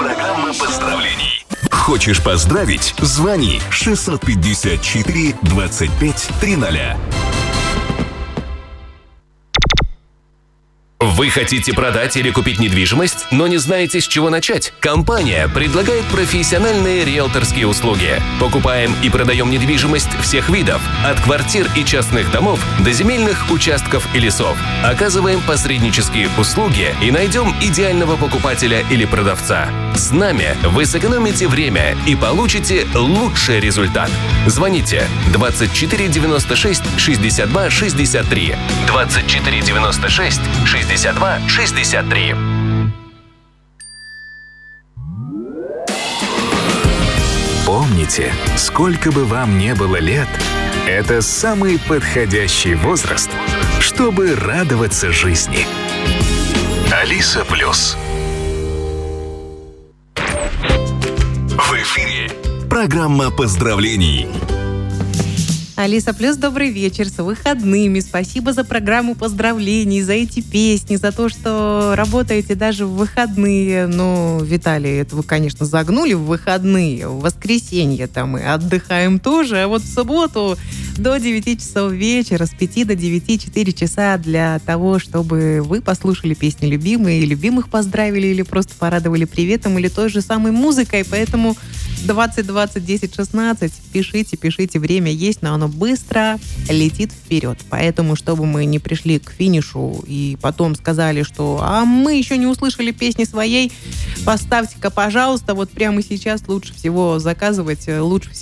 Программа поздравлений. Хочешь поздравить? Звони 654 25 300. Вы хотите продать или купить недвижимость, но не знаете, с чего начать? Компания предлагает профессиональные риэлторские услуги. Покупаем и продаем недвижимость всех видов, от квартир и частных домов до земельных участков и лесов. Оказываем посреднические услуги и найдем идеального покупателя или продавца. С нами вы сэкономите время и получите лучший результат. Звоните 24 96 62 63. 24 96 62 63. Помните, сколько бы вам ни было лет, это самый подходящий возраст, чтобы радоваться жизни. Алиса Плюс. В эфире программа поздравлений. Алиса Плюс, добрый вечер, с выходными. Спасибо за программу поздравлений, за эти песни, за то, что работаете даже в выходные. Ну, Виталий, это вы, конечно, загнули в выходные. В воскресенье-то мы отдыхаем тоже, а вот в субботу до 9 часов вечера, с 5 до 9, 4 часа для того, чтобы вы послушали песни любимые, и любимых поздравили, или просто порадовали приветом, или той же самой музыкой. Поэтому 20 20 10 16 пишите, время есть, но оно быстро летит вперед. Поэтому, чтобы мы не пришли к финишу и потом сказали, что «а мы еще не услышали песни своей», поставьте-ка, пожалуйста, вот прямо сейчас лучше всего заказывать, лучше всего